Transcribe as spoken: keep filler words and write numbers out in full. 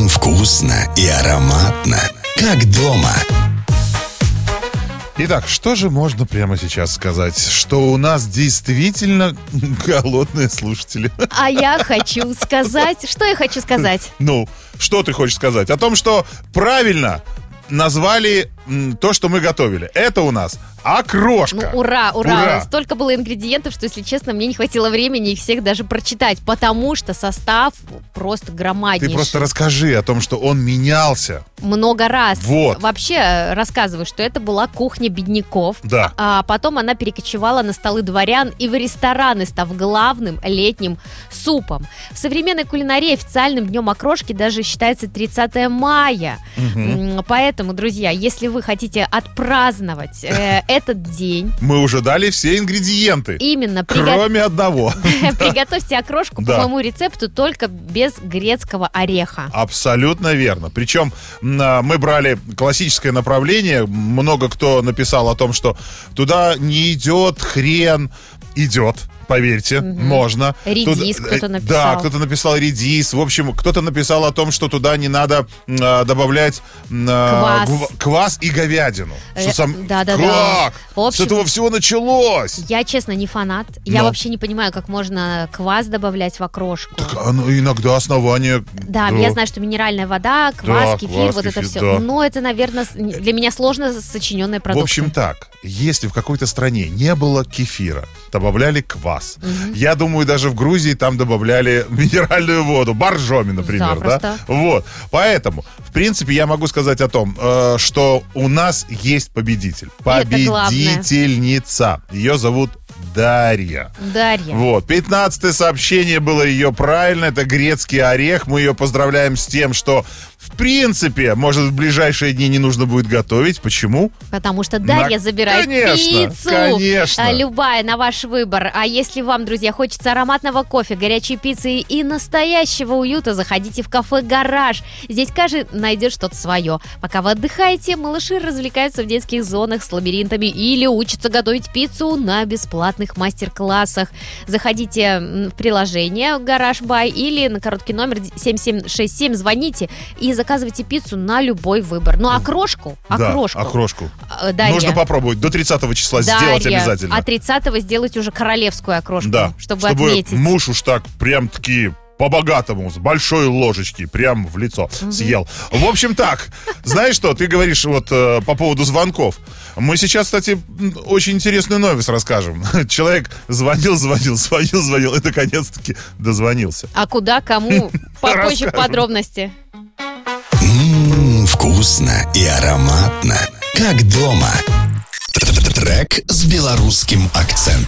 Вкусно и ароматно, как дома. Итак, что же можно прямо сейчас сказать? Что у нас действительно голодные слушатели. А я хочу сказать... Что я хочу сказать? Ну, что ты хочешь сказать? О том, что правильно назвали м, то, что мы готовили. Это у нас окрошка. Ну, ура, ура, Ура. Столько было ингредиентов, что, если честно, мне не хватило времени их всех даже прочитать, потому что состав просто громаднейший. Ты просто расскажи о том, что он менялся. Много раз. Вот. Вообще, рассказываю, что это была кухня бедняков. Да. А потом она перекочевала на столы дворян и в рестораны, став главным летним супом. В современной кулинарии официальным днем окрошки даже считается тридцатое мая. Угу. Поэтому, друзья, если вы хотите отпраздновать э, этот день... Мы уже дали все ингредиенты. Именно. Кроме одного. Приготовьте окрошку по Да. моему рецепту только без грецкого ореха. Абсолютно верно. Причем м, мы брали классическое направление. Много кто написал о том, что туда не идет хрен. Идет. Поверьте, угу. можно. Редис Тут, кто-то написал. Да, кто-то написал редис. В общем, кто-то написал о том, что туда не надо э, добавлять э, квас. гв- квас и говядину. Э, Что сам... да, да, как? да. В общем, С этого всего началось. Я, честно, не фанат. Я Но. вообще не понимаю, как можно квас добавлять в окрошку. Так оно иногда основание... Да, я знаю, что минеральная вода, квас, Да, кефир, квас, вот кефир, это все. да. Но это, наверное, для меня сложно сочиненная продукция. В общем так, если в какой-то стране не было кефира, добавляли квас. Мгм. Я думаю, даже в Грузии там добавляли минеральную воду, боржоми, например, Запросто. да? Вот. Поэтому, в принципе, я могу сказать о том, э, что у нас есть победитель. это главное. Победительница. Ее зовут Дарья. Дарья. Вот, пятнадцатое сообщение было ее правильно, это грецкий орех. Мы ее поздравляем с тем, что в принципе, может, в ближайшие дни не нужно будет готовить. Почему? Потому что Дарья На- забирает Конечно, пиццу. конечно. А, любая, на ваш выбор. А если вам, друзья, хочется ароматного кофе, горячей пиццы и настоящего уюта, заходите в кафе «Гараж». Здесь каждый найдет что-то свое. Пока вы отдыхаете, малыши развлекаются в детских зонах с лабиринтами или учатся готовить пиццу на бесплатных мастер-классах. Заходите м, в приложение «Гараж Бай» или на короткий номер семь семь шесть семь, звоните и заказывайте пиццу на любой выбор. Ну, окрошку, окрошку. Да, окрошку. э, Дарья. Нужно попробовать до тридцатого числа Дарья, сделать обязательно. а тридцатого сделать уже королевскую окрошку, Да, чтобы, отметить. муж уж так прям-таки по-богатому, с большой ложечки, прям в лицо съел. В общем так, знаешь что, ты говоришь вот э, по поводу звонков. Мы сейчас, кстати, очень интересную новость расскажем. Человек звонил, звонил, звонил, звонил и наконец-таки дозвонился. А куда, кому? Попозже Расскажем. подробности. Ммм, вкусно и ароматно, как дома. Трек с белорусским акцентом.